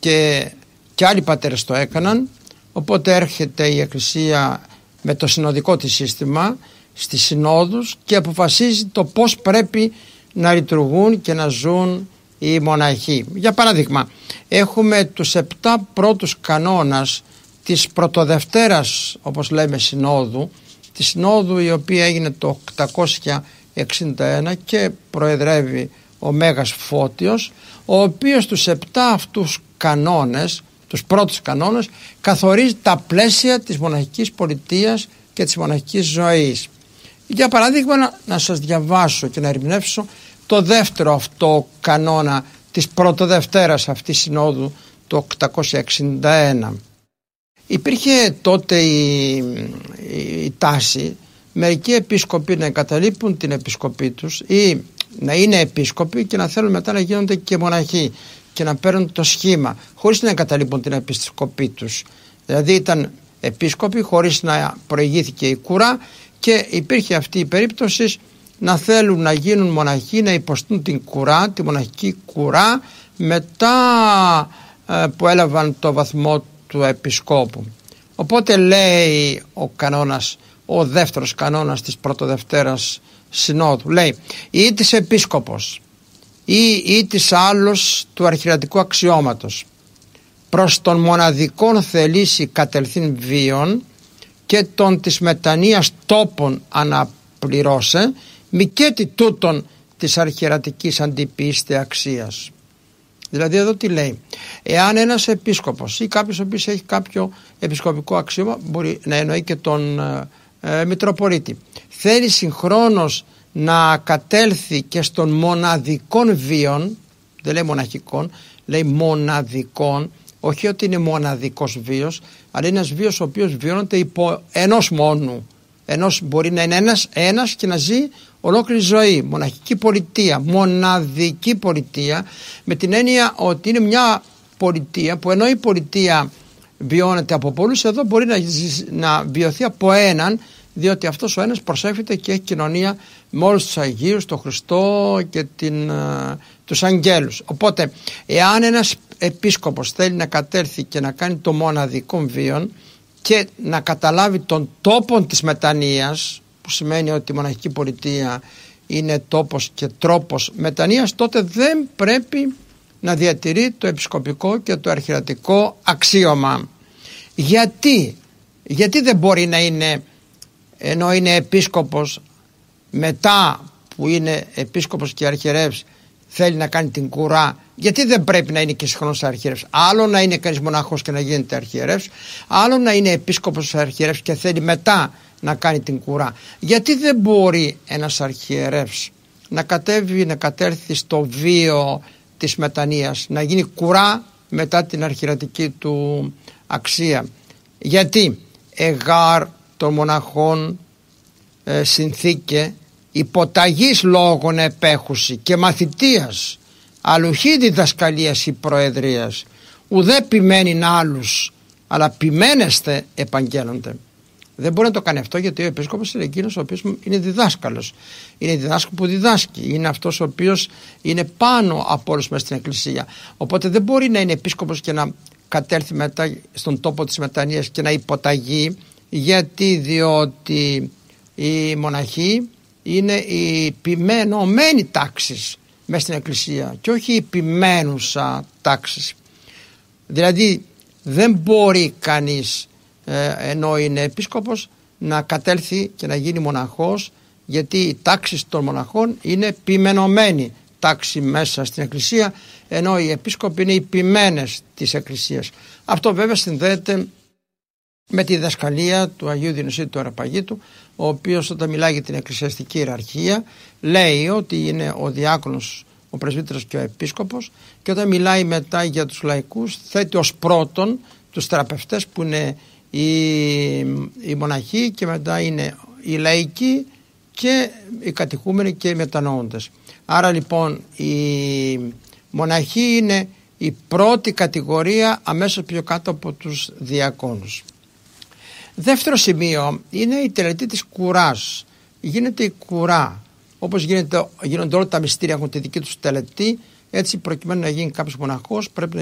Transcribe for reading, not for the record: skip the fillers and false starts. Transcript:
και άλλοι πατέρες το έκαναν. Οπότε έρχεται η Εκκλησία με το συνοδικό της σύστημα στις συνόδους και αποφασίζει το πώς πρέπει να λειτουργούν και να ζουν οι μοναχοί. Για παράδειγμα, έχουμε τους 7 πρώτους κανόνας της πρωτοδευτέρας, όπως λέμε, συνόδου, τη συνόδου η οποία έγινε το 861 και προεδρεύει ο Μέγας Φώτιος, ο οποίος τους 7 αυτούς κανόνες, τους πρώτους κανόνες, καθορίζει τα πλαίσια της μοναχικής πολιτείας και της μοναχικής ζωής. Για παράδειγμα, να σας διαβάσω και να ερμηνεύσω το δεύτερο αυτό κανόνα της πρωτοδευτέρας αυτής συνόδου το 861. Υπήρχε τότε η τάση μερικοί επίσκοποι να εγκαταλείπουν την επισκοπή τους ή να είναι επίσκοποι και να θέλουν μετά να γίνονται και μοναχοί και να παίρνουν το σχήμα χωρίς να εγκαταλείπουν την επισκοπή τους. Δηλαδή ήταν επίσκοποι χωρίς να προηγήθηκε η κουρά και υπήρχε αυτή η περίπτωση να θέλουν να γίνουν μοναχοί, να υποστούν την κουρά, τη μοναχική κουρά μετά που έλαβαν το βαθμό του επισκόπου. Οπότε λέει ο κανόνας, ο δεύτερος κανόνας της πρωτοδευτέρας συνόδου, λέει ή της επίσκοπος ή της άλλος του αρχιερατικού αξιώματος προς των μοναδικών θελήσει κατελθήν βίων και των της μετανοίας τόπων αναπληρώσε μικέτη τούτων της αρχιερατικής αντιπίστε αξίας. Δηλαδή εδώ τι λέει? Εάν ένας επίσκοπος ή κάποιος ο οποίος έχει κάποιο επισκοπικό αξίωμα, μπορεί να εννοεί και τον Μητροπολίτη, θέλει συγχρόνως να κατέλθει και στον μοναδικών βίων, δεν λέει μοναχικών, λέει μοναδικών, όχι ότι είναι μοναδικός βίος, αλλά είναι ένας βίος ο οποίος βιώνεται υπό ενός μόνου. Μπορεί να είναι ένας και να ζει ολόκληρη ζωή. Μοναχική πολιτεία, μοναδική πολιτεία, με την έννοια ότι είναι μια πολιτεία που ενώ η πολιτεία βιώνεται από πολλούς, εδώ μπορεί να βιωθεί από έναν, διότι αυτός ο ένας προσεύχεται και έχει κοινωνία με όλους τους Αγίους, τον Χριστό και τους αγγέλους. Οπότε εάν ένας επίσκοπος θέλει να κατέρθει και να κάνει το μοναδικό βίον και να καταλάβει τον τόπο της μετανοίας, που σημαίνει ότι η μοναχική πολιτεία είναι τόπος και τρόπος μετανοίας, τότε δεν πρέπει να διατηρεί το επισκοπικό και το αρχιερατικό αξίωμα. Γιατί δεν μπορεί να είναι, ενώ είναι επίσκοπος, μετά που είναι επίσκοπος και αρχιερεύς θέλει να κάνει την κουρά, γιατί δεν πρέπει να είναι και συγχρόνως αρχιερεύς? Άλλο να είναι κανείς μοναχός και να γίνεται αρχιερεύς, άλλο να είναι επίσκοπος αρχιερεύς και θέλει μετά να κάνει την κουρά. Γιατί δεν μπορεί ένας αρχιερεύς να κατέρθει στο βίο της μετανοίας, να γίνει κουρά μετά την αρχιερατική του αξία? Γιατί εγάρ των μοναχών συνθήκε υποταγής λόγων επέχουση και μαθητείας, αλλουχή διδασκαλίας ή προεδρίας, ουδέ ποιμένην άλλους, αλλά ποιμένεστε επαγγέλλονται. Δεν μπορεί να το κάνει αυτό, γιατί ο επίσκοπος είναι εκείνος ο οποίος είναι διδάσκαλος. Είναι διδάσκαλος που διδάσκει. Είναι αυτός ο οποίος είναι πάνω από όλους μέσα στην Εκκλησία. Οπότε δεν μπορεί να είναι επίσκοπος και να κατέλθει μετά στον τόπο της μετανοίας και να υποταγεί. Διότι οι μοναχοί είναι η ποιμένωμένη τάξη μέσα στην Εκκλησία και όχι η ποιμένουσα τάξη. Δηλαδή δεν μπορεί κανείς ενώ είναι επίσκοπος να κατέλθει και να γίνει μοναχός, γιατί η τάξη των μοναχών είναι ποιμένωμένη τάξη μέσα στην Εκκλησία, ενώ οι επίσκοποι είναι οι ποιμένες της Εκκλησίας. Αυτό βέβαια συνδέεται με τη διδασκαλία του Αγίου Διονυσίου του Αραπαγίτου, ο οποίος όταν μιλάει για την εκκλησιαστική ιεραρχία λέει ότι είναι ο διάκονος, ο πρεσβύτερος και ο επίσκοπος, και όταν μιλάει μετά για τους λαϊκούς θέτει ως πρώτον τους θεραπευτές που είναι οι μοναχοί, και μετά είναι οι λαϊκοί και οι κατηχούμενοι και οι μετανοούντες. Άρα λοιπόν οι μοναχοί είναι η πρώτη κατηγορία, αμέσως πιο κάτω από τους διακόνους. Δεύτερο σημείο είναι η τελετή της κουράς. Γίνεται η κουρά. Όπως γίνονται όλα τα μυστήρια, έχουν τη δική τους τελετή. Έτσι, προκειμένου να γίνει κάποιος μοναχός, πρέπει να